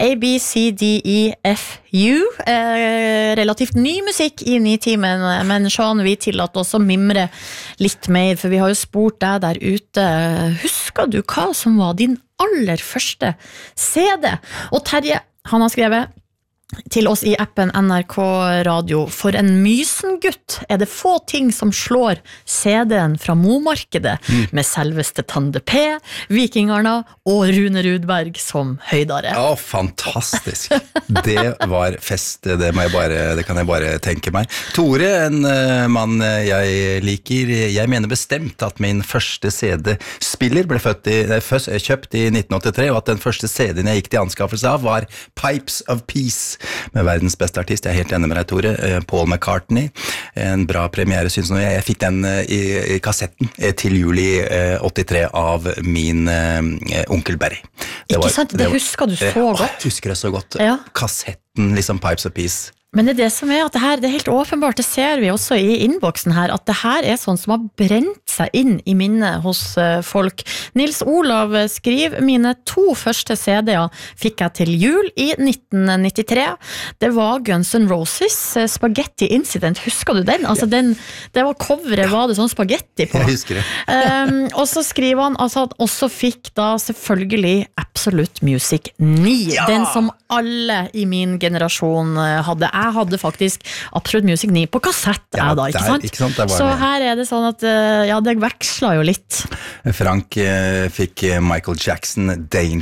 ABCDEFU, relativt ny musikk I Nitimen, men Sean, vi tillater oss å mimre litt mer, for vi har jo spurt deg der ute, husker du hva som var din aller første CD? Og Terje, han har skrevet til oss I appen NRK Radio: for en mysengutt det få ting som slår CD-en fra Momarkedet med selveste Tande P, Vikingarna og Rune Rudberg som høydare. Ja, fantastisk. Det var fest, det kan jeg bare tenke meg. Tore, en mann jeg liker, jeg mener bestemt at min første CD-spiller ble kjøpt I 1983, og at den første CD-en jeg gikk til anskaffelse av var Pipes of Peace, med verdens beste artist. Jeg helt enig med deg, Tore. Paul McCartney. En bra premiere, synes jeg. Jeg fikk den I kassetten til juli 83 av min onkel Barry. Ikke sant? Det husker du så godt. Jeg husker det så godt. Ja. Kassetten, liksom Pipes of Peace. Men det som at det helt åpenbart, det ser vi også I innboksen her, at det her sånn som har brent seg inn I minnet hos folk. Nils Olav skriver: mine 2 første CD-er fikk jeg til jul I 1993. Det var Guns N' Roses, Spaghetti Incident. Husker du den? Altså det var coveret, var det sånn spaghetti på. Jeg husker det. Og så skriver han altså at også fikk da selvfølgelig Absolute Music 9. Ja! Den som alle I min generasjon hadde. Jeg hadde faktisk Absolute Music 9 på kassett, ja, da, ikke sant? Ikke sant? Så her det sånn at, ja, det veksler jo litt. Frank fikk Michael Jackson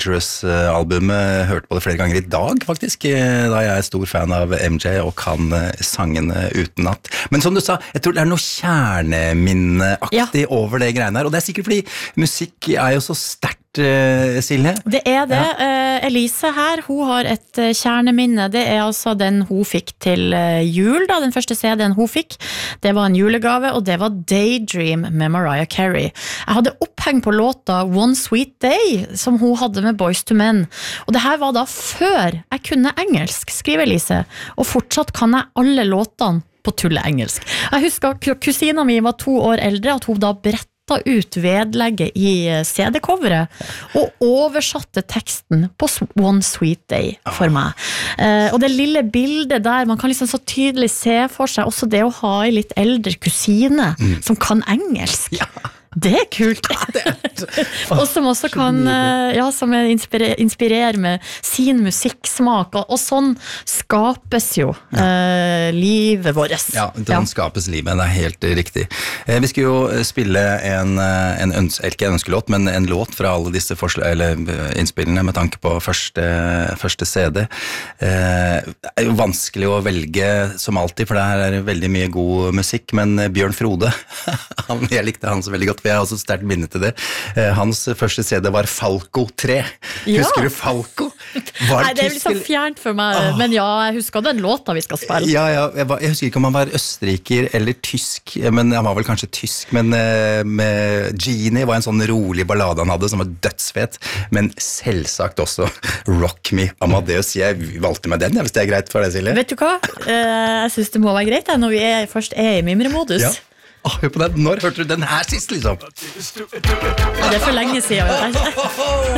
Dangerous-albumet, hørte på det flere ganger I dag, faktisk, da jeg stor fan av MJ og kan sangene utenat. Men som du sa, jeg tror det noe kjerneminneaktig over det greiene her, og det sikkert fordi musikk jo så sterkt, Silje. Det det. Ja. Elise her, hun har et kjerneminne. Det altså den hun fikk til jul, da. Den første CD-en hun fikk. Det var en julegave, og det var Daydream med Mariah Carey. Jeg hadde oppheng på låta One Sweet Day, som hun hadde med Boyz II Men. Og det her var da før jeg kunne engelsk, skriver Elise. Og fortsatt kan jeg alle låtene på tulleengelsk. Jeg husker kusina mi var 2 år eldre, at hun da ut vedlegget I CD-coveret og oversatte teksten på One Sweet Day for meg. Og det lille bildet der, man kan liksom så tydelig se for seg også det å ha en litt eldre kusine som kan engelsk. Ja. Det kult. Og som også kan som inspirerer med sin musikksmak, og sånn skapes jo livet vårt. Ja, sånn skapes livet, det helt riktig. Vi skal jo spille ikke en ønskelåt, men en låt fra alle disse innspillene med tanke på første CD. Det jo vanskelig å velge som alltid, for det her veldig mye god musikk, men Bjørn Frode, jeg likte han så veldig godt, for jeg har også sterkt minne til det. Hans første CD var Falco 3. Husker du Falco? Nei, det litt så fjernt for meg, men ja, jeg husker den låta vi skal spille. Ja, jeg husker ikke om han var østerriker eller tysk, men han var vel kanskje tysk, men med Genie var en sånn rolig ballade han hadde, som var dødsfet, men selvsagt også Rock Me, Amadeus. Jeg valgte meg den, hvis det greit for deg, Silje. Vet du hva? Jeg synes det må være greit, når vi først I mimremodus. Ja. Hør på den. Når hørte du den her sist, liksom? Ja, det for lenge siden.